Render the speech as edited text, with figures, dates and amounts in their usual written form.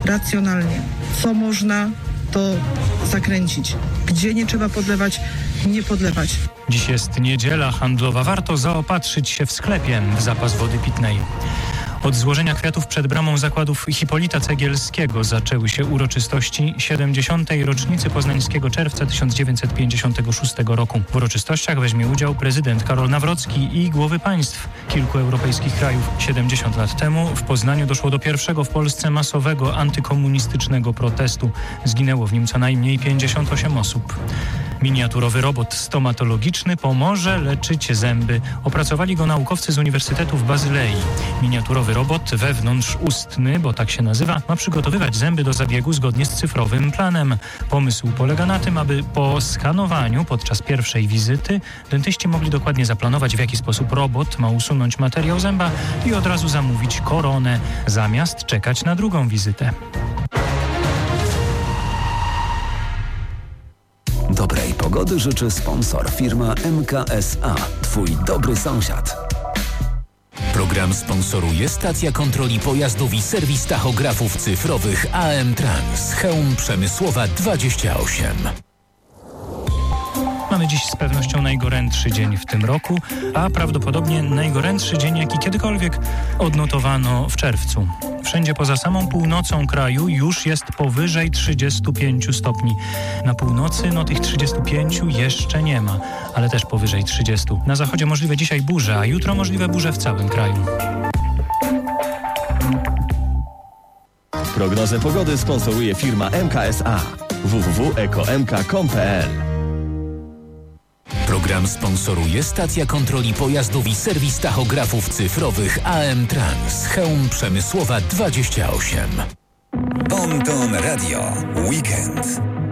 racjonalnie. Co można, to zakręcić. Gdzie nie trzeba podlewać, nie podlewać. Dziś jest niedziela handlowa. Warto zaopatrzyć się w sklepie w zapas wody pitnej. Od złożenia kwiatów przed bramą zakładów Hipolita Cegielskiego zaczęły się uroczystości 70. rocznicy poznańskiego czerwca 1956 roku. W uroczystościach weźmie udział prezydent Karol Nawrocki i głowy państw kilku europejskich krajów. 70 lat temu w Poznaniu doszło do pierwszego w Polsce masowego antykomunistycznego protestu. Zginęło w nim co najmniej 58 osób. Miniaturowy robot stomatologiczny pomoże leczyć zęby. Opracowali go naukowcy z Uniwersytetu w Bazylei. Miniaturowy robot wewnątrzustny, bo tak się nazywa, ma przygotowywać zęby do zabiegu zgodnie z cyfrowym planem. Pomysł polega na tym, aby po skanowaniu podczas pierwszej wizyty dentyści mogli dokładnie zaplanować, w jaki sposób robot ma usunąć materiał zęba i od razu zamówić koronę, zamiast czekać na drugą wizytę. Dobrej pogody życzy sponsor, firma MKSA. Twój dobry sąsiad. Program sponsoruje stacja kontroli pojazdów i serwis tachografów cyfrowych AM Trans. Chełm Przemysłowa 28. Mamy dziś z pewnością najgorętszy dzień w tym roku, a prawdopodobnie najgorętszy dzień, jaki kiedykolwiek odnotowano w czerwcu. Wszędzie poza samą północą kraju już jest powyżej 35 stopni. Na północy tych 35 jeszcze nie ma, ale też powyżej 30. Na zachodzie możliwe dzisiaj burze, a jutro możliwe burze w całym kraju. Prognozę pogody sponsoruje firma MKSA. www.ekomk.com.pl. Program sponsoruje stacja kontroli pojazdów i serwis tachografów cyfrowych AM Trans. Chełm Przemysłowa 28. Bon Ton Radio. Weekend.